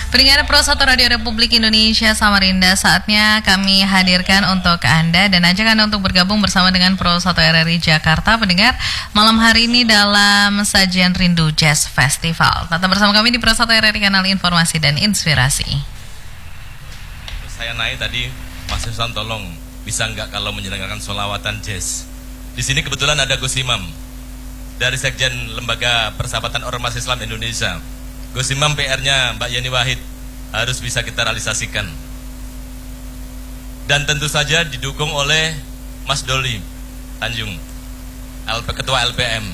Pendengar Pro 1 Radio Republik Indonesia Samarinda, saatnya kami hadirkan untuk Anda dan ajak Anda untuk bergabung bersama dengan Pro 1 RRI Jakarta. Pendengar, malam hari ini dalam sajian Rindu Jazz Festival. Tetap bersama kami di Pro 1 RRI, kanal informasi dan inspirasi. Saya naik tadi, Mas Susan tolong bisa nggak kalau menyelenggarakan sholawatan jazz. Di sini kebetulan ada Gus Imam dari Sekjen Lembaga Persahabatan Ormas Islam Indonesia. Gus Imam, PR-nya Mbak Yeni Wahid harus bisa kita realisasikan. Dan tentu saja didukung oleh Mas Doli Tanjung, Ketua LPM.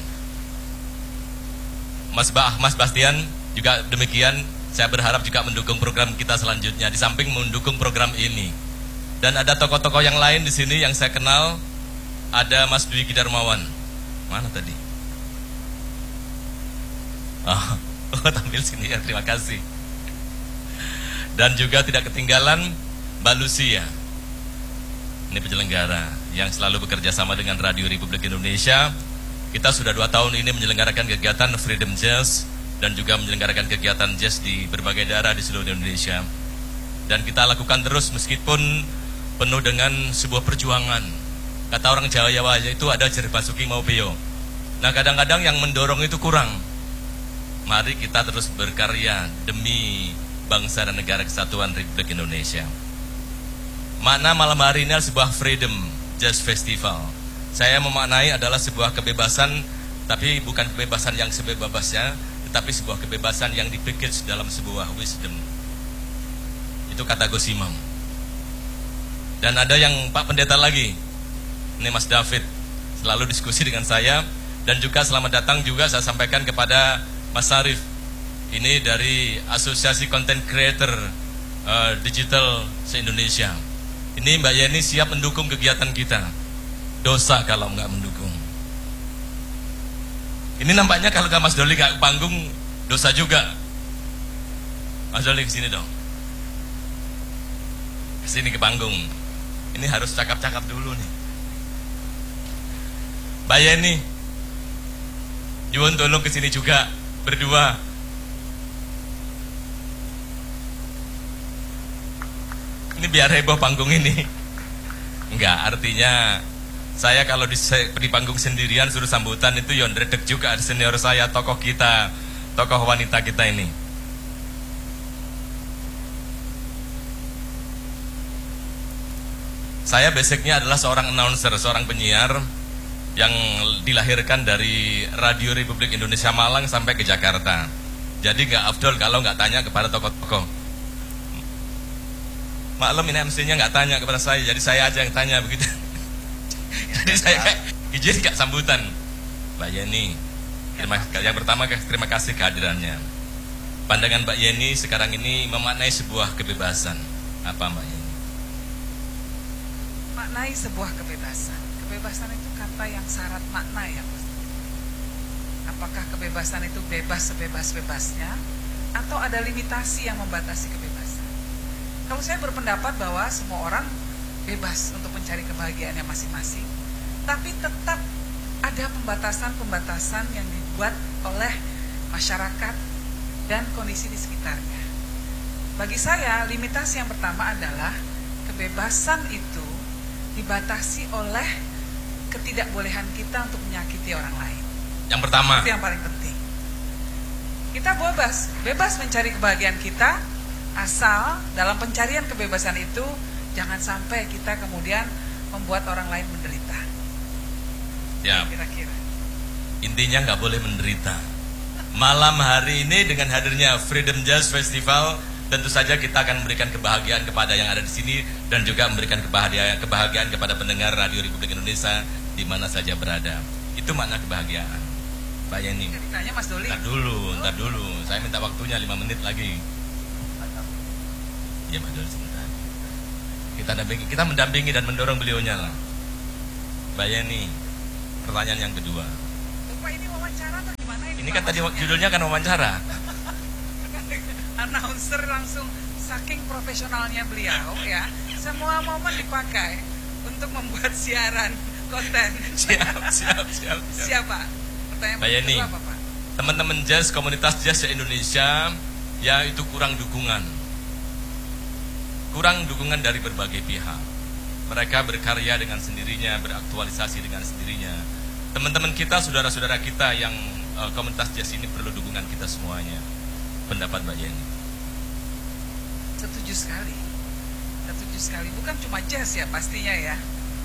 Mas Bastian juga demikian. Saya berharap juga mendukung program kita selanjutnya, di samping mendukung program ini. Dan ada tokoh-tokoh yang lain di sini yang saya kenal. Ada Mas Dwiki Darmawan. Mana tadi? Oh, tampil sini ya, terima kasih. Dan juga tidak ketinggalan Mbak Lucia. Ini penyelenggara yang selalu bekerja sama dengan Radio Republik Indonesia. Kita sudah 2 tahun ini menyelenggarakan kegiatan Freedom Jazz dan juga menyelenggarakan kegiatan jazz di berbagai daerah di seluruh Indonesia. Dan kita lakukan terus meskipun penuh dengan sebuah perjuangan. Kata orang Jawa itu ada jari basuki mau beo. Nah, kadang-kadang yang mendorong itu kurang. Mari kita terus berkarya demi bangsa dan negara kesatuan Republik Indonesia. Makna malam hari ini adalah sebuah Freedom Jazz Festival. Saya memaknai adalah sebuah kebebasan, tapi bukan kebebasan yang sebebasnya, tetapi sebuah kebebasan yang di-package dalam sebuah wisdom. Itu kata Gus Imam. Dan ada yang Pak Pendeta lagi, ini Mas David, selalu diskusi dengan saya. Dan juga selamat datang juga saya sampaikan kepada Mas Sarif, ini dari Asosiasi Content Creator Digital se-Indonesia. Ini Mbak Yeni siap mendukung kegiatan kita. Dosa kalau nggak mendukung. Ini nampaknya kalau Mas Doli nggak ke panggung, dosa juga. Mas Doli kesini dong. Kesini ke panggung. Ini harus cakap-cakap dulu nih. Mbak Yeni, Yuwon tolong kesini juga. Berdua. Ini biar heboh panggung ini. Enggak, artinya saya kalau di panggung sendirian suruh sambutan itu yon redek juga senior saya, tokoh kita, tokoh wanita kita ini. Saya basicnya adalah seorang announcer, seorang penyiar yang dilahirkan dari Radio Republik Indonesia Malang sampai ke Jakarta. Jadi nggak afdol kalau nggak tanya kepada tokoh-tokoh. Maklum ini MC-nya nggak tanya kepada saya, jadi saya aja yang tanya begitu. Jadi saya izin nggak sambutan. Mbak Yeni, yang pertama terima kasih kehadirannya. Pandangan Mbak Yeni sekarang ini memaknai sebuah kebebasan. Apa Mbak Yeni? Maknai sebuah kebebasan. Kebebasan itu kata yang syarat makna ya, Mas. Apakah kebebasan itu bebas sebebas-bebasnya atau ada limitasi yang membatasi kebebasan? Kalau saya berpendapat bahwa semua orang bebas untuk mencari kebahagiaannya masing-masing, tapi tetap ada pembatasan-pembatasan yang dibuat oleh masyarakat dan kondisi di sekitarnya. Bagi saya, limitasi yang pertama adalah kebebasan itu dibatasi oleh ketidakbolehan kita untuk menyakiti orang lain. Yang pertama. Itu yang paling penting. Kita bebas mencari kebahagiaan kita, asal dalam pencarian kebebasan itu jangan sampai kita kemudian membuat orang lain menderita. Ya. Kira-kira. Intinya nggak boleh menderita. Malam hari ini dengan hadirnya Freedom Jazz Festival, tentu saja kita akan memberikan kebahagiaan kepada yang ada di sini dan juga memberikan kebahagiaan kepada pendengar Radio Republik Indonesia di mana saja berada. Itu makna kebahagiaan. Mbak Yeni. Ditanya Mas Doli. Ntar dulu. Saya minta waktunya 5 menit lagi. Ya Mas Doli sebentar. Kita mendampingi dan mendorong beliaunya lah. Mbak Yeni, pertanyaan yang kedua. Bapak ini wawancara atau gimana ini? Ini kan tadi judulnya kan wawancara. Announcer langsung saking profesionalnya beliau ya, semua momen dipakai untuk membuat siaran konten. Siapa? Pertanyaan Mbak Yeni, apa, Pak? teman-teman jazz, komunitas jazz Indonesia yaitu kurang dukungan. Kurang dukungan dari berbagai pihak. Mereka berkarya dengan sendirinya, beraktualisasi dengan sendirinya. Teman-teman kita, saudara-saudara kita yang komunitas jazz ini perlu dukungan kita semuanya. Pendapat Mbak Yeni? Setuju sekali. Setuju sekali. Bukan cuma jazz ya pastinya ya.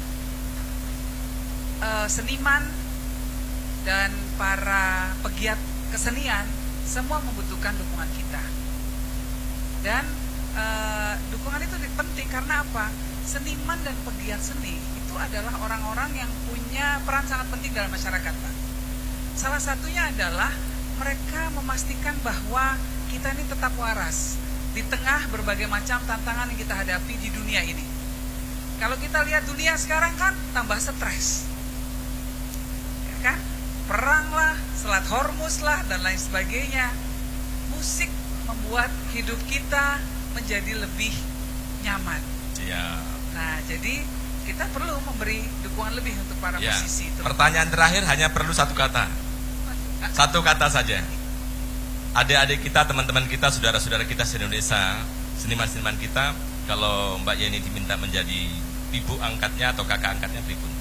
Seniman dan para pegiat kesenian semua membutuhkan dukungan kita. Dan dukungan itu penting karena apa? Seniman dan pegiat seni itu adalah orang-orang yang punya peran sangat penting dalam masyarakat, Pak. Salah satunya adalah mereka memastikan bahwa kita ini tetap waras di tengah berbagai macam tantangan yang kita hadapi di dunia ini. Kalau kita lihat dunia sekarang kan tambah stres, ya kan? Perang lah, Selat Hormuz lah, dan lain sebagainya. Musik membuat hidup kita menjadi lebih nyaman. Ya. Nah, jadi kita perlu memberi dukungan lebih untuk para musisi itu. Pertanyaan terakhir hanya perlu satu kata. Satu kata saja. Adik-adik kita, teman-teman kita, saudara-saudara kita se-Indonesia, seniman-seniman kita, kalau Mbak Yeni diminta menjadi ibu angkatnya atau kakak angkatnya, pripun?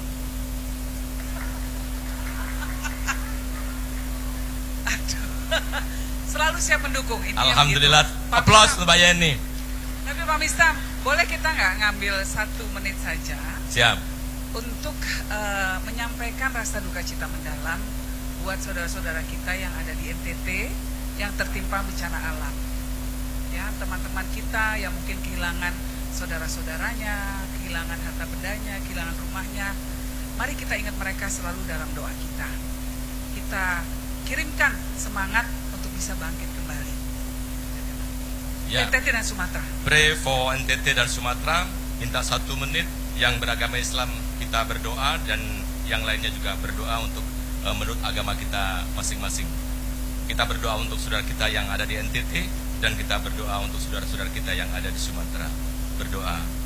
Aduh. Selalu siap mendukung. Alhamdulillah. Aplaus untuk Mbak Yeni. Tapi Pak Mistam, boleh kita nggak ngambil 1 menit saja? Siap. Untuk menyampaikan rasa duka cita mendalam buat saudara-saudara kita yang ada di NTT yang tertimpa bencana alam. Ya, teman-teman kita yang mungkin kehilangan saudara-saudaranya, kehilangan harta bendanya, kehilangan rumahnya. Mari kita ingat mereka selalu dalam doa kita. Kita kirimkan semangat untuk bisa bangkit kembali. Ya. NTT dan Sumatera. Pray for NTT dan Sumatera. Minta 1 menit. Yang beragama Islam kita berdoa, dan yang lainnya juga berdoa untuk menurut agama kita masing-masing. Kita berdoa untuk saudara kita yang ada di NTT, dan kita berdoa untuk saudara-saudara kita yang ada di Sumatera. Berdoa.